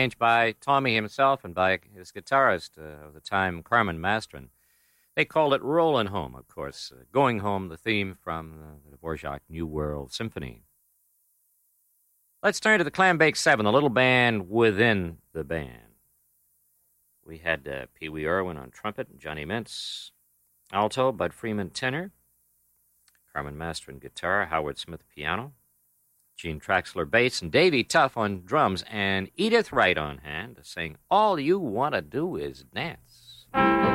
arranged by Tommy himself and by his guitarist of the time, Carmen Mastron. They called it Rollin' Home, of course. Going Home, the theme from the Dvorak New World Symphony. Let's turn to the Clambake Seven, the little band within the band. We had Pee Wee Irwin on trumpet, Johnny Mintz alto, Bud Freeman tenor, Carmen Mastron guitar, Howard Smith piano, Gene Traxler bass, and Davy Tuff on drums, and Edith Wright on hand to sing All You Want to Do Is Dance.